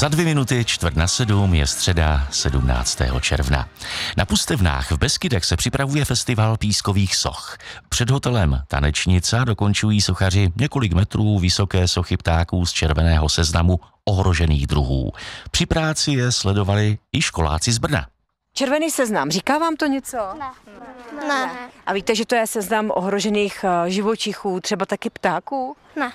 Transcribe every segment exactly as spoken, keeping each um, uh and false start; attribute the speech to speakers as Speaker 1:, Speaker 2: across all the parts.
Speaker 1: Za dvě minuty čtvrt na sedm je středa sedmnáctého června. Na Pustevnách v Beskydech se připravuje festival pískových soch. Před hotelem Tanečnica dokončují sochaři několik metrů vysoké sochy ptáků z červeného seznamu ohrožených druhů. Při práci je sledovali i školáci z Brna.
Speaker 2: Červený seznam, říká vám to něco?
Speaker 3: Ne. Ne.
Speaker 2: A víte, že to je seznam ohrožených živočichů, třeba taky ptáků?
Speaker 3: Ne.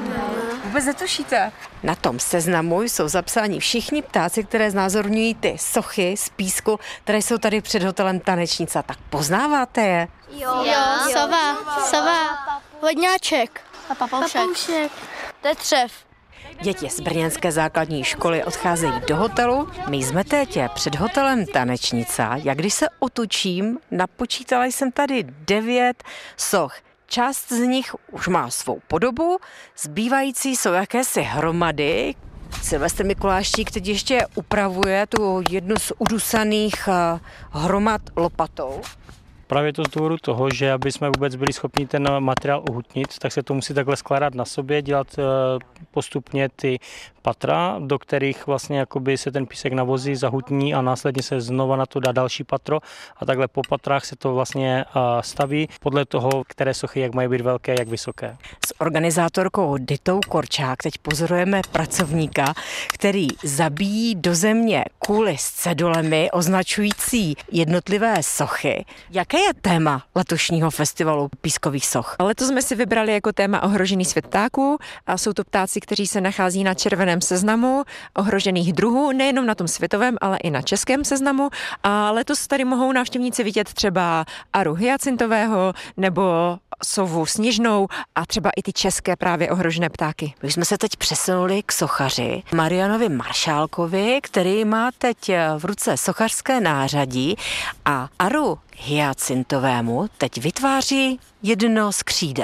Speaker 2: Vůbec netušíte? Na tom seznamu jsou zapsáni všichni ptáci, které znázorňují ty sochy z písku, které jsou tady před hotelem Tanečnica. Tak poznáváte je?
Speaker 3: Jo, jo. Sova, sova, vodňáček a papoušek. papoušek. To je třev.
Speaker 2: Děti z brněnské základní školy odcházejí do hotelu. My jsme teď před hotelem Tanečnica. Jak když se otočím, napočítala jsem tady devět soch. Část z nich už má svou podobu, zbývající jsou jakési hromady. Silvestr Mikuláštík teď ještě upravuje tu jednu z udusaných hromad lopatou.
Speaker 4: Právě to z důvodu toho, že aby jsme vůbec byli schopni ten materiál uhutnit, tak se to musí takhle skládat na sobě, dělat postupně ty patra, do kterých vlastně jakoby se ten písek navozí, zahutní a následně se znova na to dá další patro a takhle po patrách se to vlastně staví podle toho, které sochy jak mají být velké, jak vysoké.
Speaker 2: S organizátorkou Ditou Korčák teď pozorujeme pracovníka, který zabíjí do země kuly s cedulemi označující jednotlivé sochy. Jaké je téma letošního festivalu pískových soch?
Speaker 5: Letos jsme si vybrali jako téma ohrožený svět ptáků a jsou to ptáci, kteří se nachází na červeném seznamu ohrožených druhů, nejenom na tom světovém, ale i na českém seznamu. A letos tady mohou návštěvníci vidět třeba aru hyacintového nebo sovu sněžnou a třeba i ty české právě ohrožené ptáky.
Speaker 2: My jsme se teď přesunuli k sochaři Marianovi Maršálkovi, který má teď v ruce sochařské nářadí a aru hyacintovému teď vytváří jedno z křídel.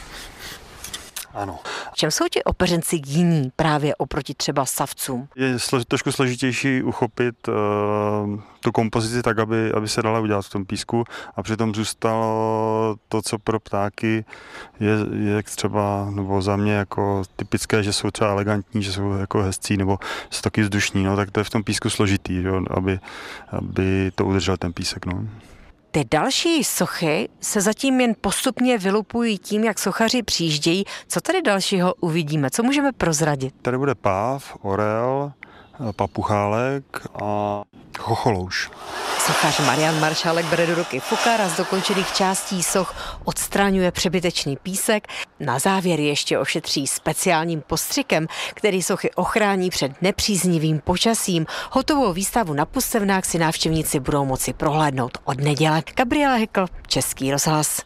Speaker 6: Ano.
Speaker 2: V čem jsou ti opeřenci jiní právě oproti třeba savcům?
Speaker 6: Je slož, trošku složitější uchopit uh, tu kompozici tak, aby, aby se dala udělat v tom písku a přitom zůstalo to, co pro ptáky je, je třeba, nebo za mě jako typické, že jsou třeba elegantní, že jsou jako hezcí nebo jsou taky vzdušní, no, tak to je v tom písku složitý, jo, aby, aby to udržel ten písek. No.
Speaker 2: Ty další sochy se zatím jen postupně vylupují tím, jak sochaři přijíždějí. Co tady dalšího uvidíme? Co můžeme prozradit?
Speaker 6: Tady bude páv, orel, papuchálek a chocholouš.
Speaker 2: Sochař Marian Maršálek bere do ruky fukar a z dokončených částí soch odstraňuje přebytečný písek. Na závěr ještě ošetří speciálním postřikem, který sochy ochrání před nepříznivým počasím. Hotovou výstavu na Pustevnách si návštěvníci budou moci prohlédnout od neděle. Gabriela Hekl, Český rozhlas.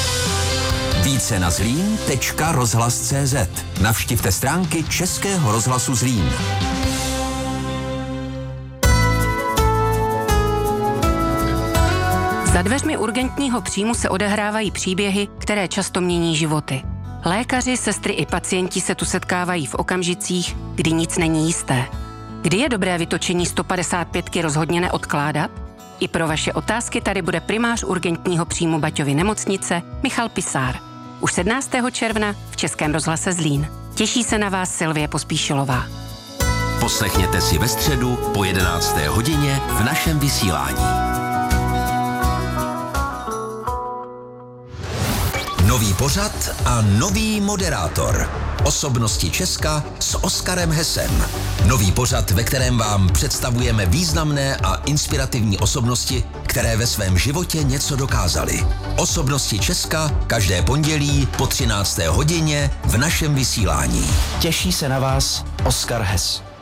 Speaker 7: Více na zlín tečka rozhlas tečka cé zet. Navštivte stránky Českého rozhlasu Zlín.
Speaker 8: Za dveřmi urgentního příjmu se odehrávají příběhy, které často mění životy. Lékaři, sestry i pacienti se tu setkávají v okamžicích, kdy nic není jisté. Kdy je dobré vytočení sto padesát pětky rozhodně neodkládat? I pro vaše otázky tady bude primář urgentního příjmu Baťovy nemocnice Michal Pisár. Už sedmnáctého června v Českém rozhlase Zlín. Těší se na vás Silvie Pospíšilová.
Speaker 7: Poslechněte si ve středu po jedenácté hodině v našem vysílání. Nový pořad a nový moderátor. Osobnosti Česka s Oskarem Hesem. Nový pořad, ve kterém vám představujeme významné a inspirativní osobnosti, které ve svém životě něco dokázaly. Osobnosti Česka každé pondělí po třinácté hodině v našem vysílání.
Speaker 9: Těší se na vás Oskar Hes.